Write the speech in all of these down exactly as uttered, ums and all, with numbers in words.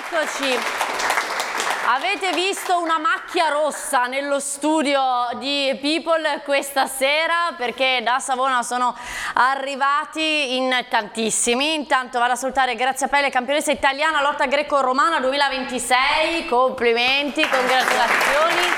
Eccoci. Avete visto una macchia rossa nello studio di People questa sera, perché da Savona sono arrivati in tantissimi. Intanto vado a salutare Grazia Pelle, campionessa italiana lotta greco-romana duemilaventisei. Complimenti, congratulazioni.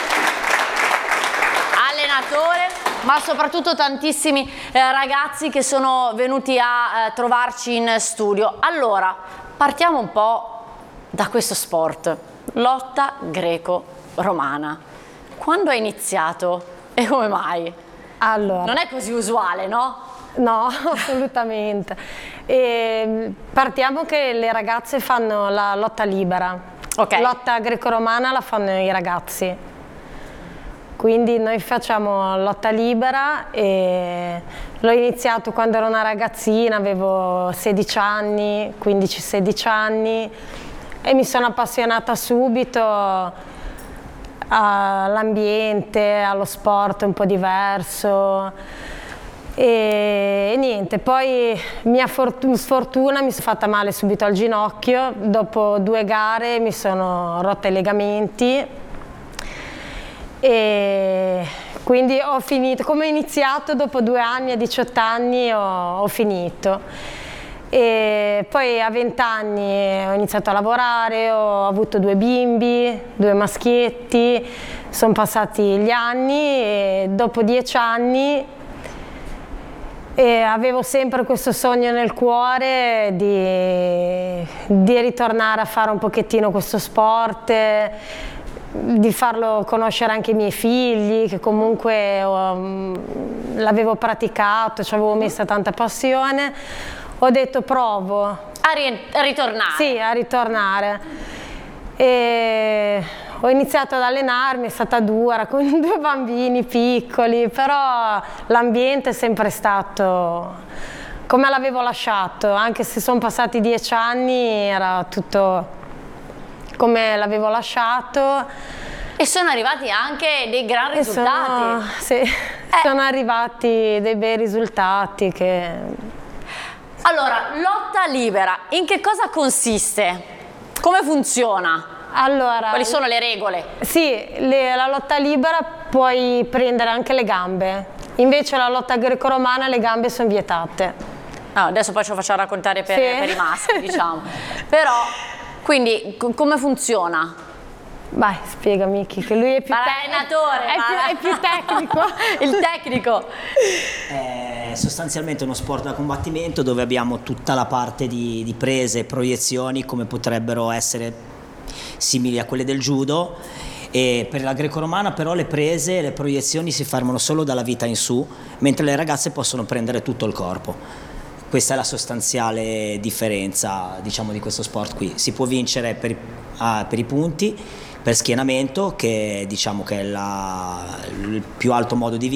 Allenatore, ma soprattutto tantissimi eh, ragazzi che sono venuti a eh, trovarci in studio. Allora, partiamo un po' da questo sport, lotta greco-romana. Quando hai iniziato e come mai? Allora, non è così usuale, no? No, assolutamente. E partiamo che le ragazze fanno la lotta libera, Ok. lotta greco-romana la fanno i ragazzi. Quindi noi facciamo lotta libera e l'ho iniziato quando ero una ragazzina, avevo sedici anni, quindici sedici anni, e mi sono appassionata subito all'ambiente, allo sport un po' diverso e, e niente, poi mia sfortuna mi sono fatta male subito al ginocchio, dopo due gare mi sono rotta i legamenti e quindi ho finito, come ho iniziato dopo due anni, a diciotto anni ho, ho finito. E poi a venti anni ho iniziato a lavorare, ho avuto due bimbi, due maschietti, sono passati gli anni e dopo dieci anni e avevo sempre questo sogno nel cuore di, di ritornare a fare un pochettino questo sport, di farlo conoscere anche ai miei figli, che comunque um, l'avevo praticato, ci avevo messo tanta passione. Ho detto provo. A, ri a ritornare? Sì, a ritornare. E ho iniziato ad allenarmi, è stata dura, con due bambini piccoli, però l'ambiente è sempre stato come l'avevo lasciato, anche se sono passati dieci anni, era tutto come l'avevo lasciato. E sono arrivati anche dei gran risultati. Sono, sì, eh. sono arrivati dei bei risultati che... Allora, lotta libera, in che cosa consiste? Come funziona? Allora, quali sono le regole? Sì, le, la lotta libera puoi prendere anche le gambe, invece la lotta greco-romana le gambe sono vietate. No, adesso poi ce lo facciamo raccontare per, sì. per i maschi, diciamo. Però, quindi, come funziona? Vai, spiega Miki, che lui è più, allenatore, è più, è più tecnico. Il tecnico. È sostanzialmente uno sport da combattimento dove abbiamo tutta la parte di, di prese e proiezioni, come potrebbero essere simili a quelle del judo, e per la greco-romana però le prese e le proiezioni si fermano solo dalla vita in su, mentre le ragazze possono prendere tutto il corpo. Questa è la sostanziale differenza, diciamo, di questo sport qui. Si può vincere per, ah, per i punti, per schienamento, che diciamo che è la, il più alto modo di